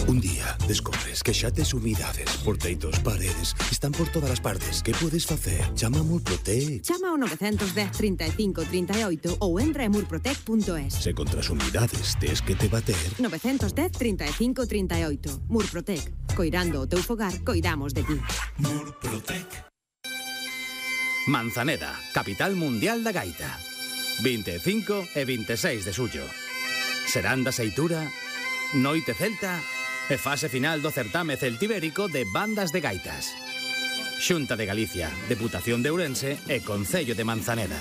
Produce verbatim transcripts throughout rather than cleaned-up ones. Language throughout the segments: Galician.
Un día descubres que xa tes humidades por teitos, paredes, están por todas as partes. Que podes facer? Chama a Murprotec. Chama ao nove un cero trinta e cinco trinta e oito ou entra en murprotec punto es. Se contra as humidades tes que te bater... nove un cero trinta e cinco trinta e oito. Murprotec. Coirando o teu fogar, coidamos de ti. Murprotec. Manzaneda, capital mundial da gaita. vinte e cinco e vinte e seis de xullo. Serán da Seitura, Noite Celta e fase final do certame celtibérico de bandas de gaitas. Xunta de Galicia, Deputación de Ourense e Concello de Manzaneda.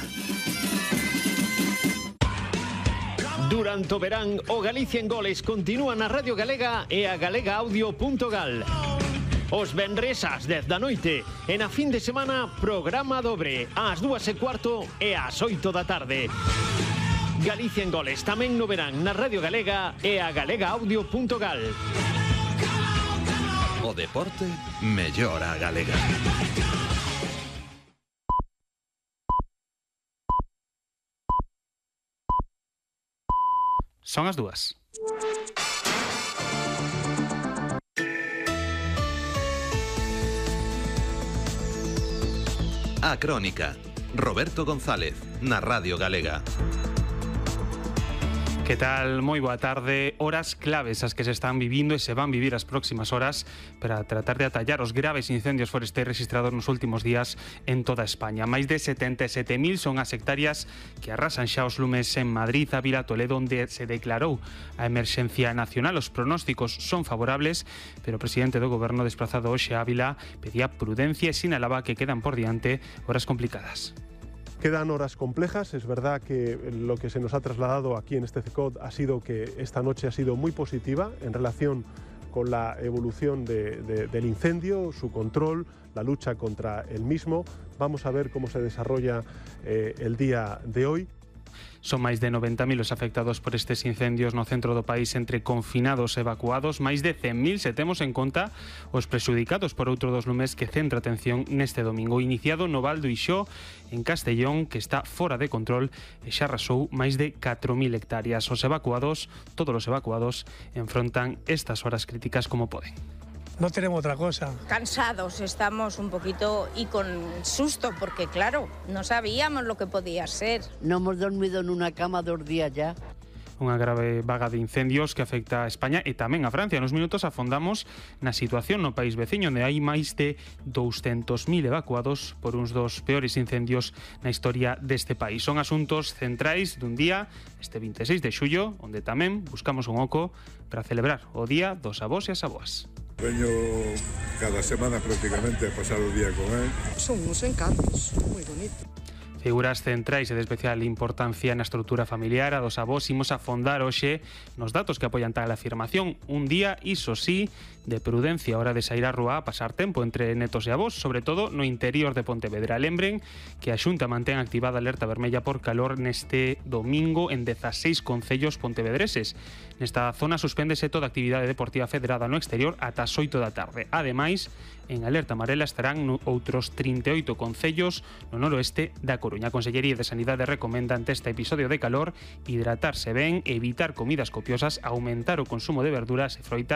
Durante o verán, o Galicia en Goles continúa na Radio Galega e a galega audio punto gal. Os venres ás dez da noite e na fin de semana programa dobre ás dúas e cuarto e ás oito da tarde. Galicia en Goles tamén no verán na Radio Galega e a galega audio punto gal. O deporte mellora a galega. Son as dúas. A Crónica. Roberto González, na Radio Galega. Que tal? Moi boa tarde. Horas claves as que se están vivindo e se van vivir as próximas horas para tratar de atallar os graves incendios forestais registrados nos últimos días en toda España. Máis de setenta e sete mil son as hectáreas que arrasan xa os lumes en Madrid, Ávila, Toledo, onde se declarou a emerxencia nacional. Os pronósticos son favorables, pero o presidente do goberno desplazado hoxe a Ávila pedía prudencia e sinalaba que quedan por diante horas complicadas. Quedan horas complejas, es verdad que lo que se nos ha trasladado aquí en este C E C O D ha sido que esta noche ha sido muy positiva en relación con la evolución de, de, del incendio, su control, la lucha contra el mismo. Vamos a ver cómo se desarrolla eh, el día de hoy. Son máis de noventa mil os afectados por estes incendios no centro do país entre confinados e evacuados. Máis de cen mil se temos en conta os prexudicados por outro dos lumes que centra atención neste domingo. Iniciado no Val do Ixó, en Castellón, que está fora de control e xa arrasou máis de catro mil hectáreas. Os evacuados, todos os evacuados, enfrontan estas horas críticas como poden. No tenemos otra cosa. Cansados estamos un poquito y con susto porque, claro, no sabíamos lo que podía ser. No hemos dormido en una cama dos días ya. Unha grave vaga de incendios que afecta a España e tamén a Francia. Nos minutos afondamos na situación no país veciño, onde hai máis de douscentos mil evacuados por uns dos peores incendios na historia deste país. Son asuntos centrais dun día, este vinte e seis de xullo, onde tamén buscamos un oco para celebrar o Día dos Avós e as Avoas. Veño cada semana prácticamente a pasar o día con él. Son uns encantos, moi bonito. Figuras centrais e de especial importancia na estrutura familiar a dos avós. Imos afondar hoxe nos datos que apoian tal afirmación. Un día, iso sí, de prudencia a hora de sair á rúa a pasar tempo entre netos e avós, sobre todo no interior de Pontevedra. Lembren que a Xunta mantén activada a alerta vermella por calor neste domingo en dezaseis concellos pontevedreses. Nesta zona suspéndese toda actividade deportiva federada no exterior ata as oito da tarde. Ademais, en alerta amarela estarán no outros trinta e oito concellos no noroeste da Coruña. A Consellería de Sanidade recomenda ante este episodio de calor hidratarse ben, evitar comidas copiosas, aumentar o consumo de verduras e froitas